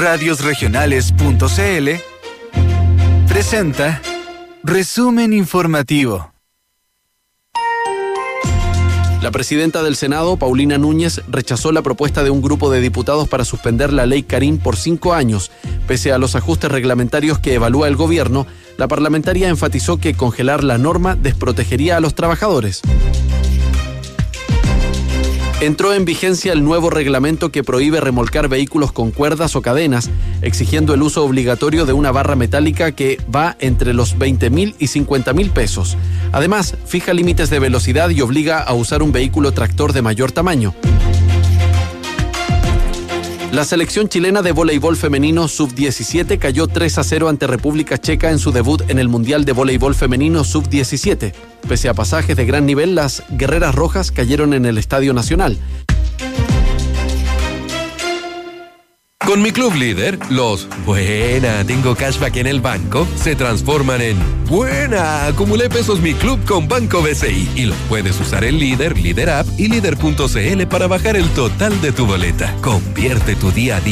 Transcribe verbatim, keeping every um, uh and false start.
radios regionales punto c l presenta Resumen Informativo. La presidenta del Senado, Paulina Núñez, rechazó la propuesta de un grupo de diputados para suspender la ley Karim por cinco años. Pese a los ajustes reglamentarios que evalúa el gobierno, la parlamentaria enfatizó que congelar la norma desprotegería a los trabajadores. Entró en vigencia el nuevo reglamento que prohíbe remolcar vehículos con cuerdas o cadenas, exigiendo el uso obligatorio de una barra metálica que va entre los veinte mil y cincuenta mil pesos. Además, fija límites de velocidad y obliga a usar un vehículo tractor de mayor tamaño. La selección chilena de voleibol femenino sub diecisiete cayó tres a cero ante República Checa en su debut en el Mundial de Voleibol Femenino sub diecisiete. Pese a pasajes de gran nivel, las guerreras rojas cayeron en el Estadio Nacional. Con mi club líder, los buena, tengo cashback en el banco, se transforman en buena, acumulé pesos mi club con Banco B C I y los puedes usar en Líder, Líder App y Líder punto c l para bajar el total de tu boleta. Convierte tu día a día